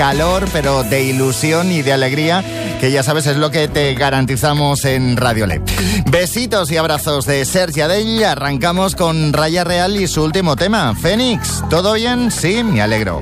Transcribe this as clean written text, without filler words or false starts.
calor, pero de ilusión y de alegría, que ya sabes es lo que te garantizamos en Radio Le. Besitos y abrazos de Sergi Adell. Arrancamos con Raya Real y su último tema, Fénix. ¿Todo bien? Sí, me alegro.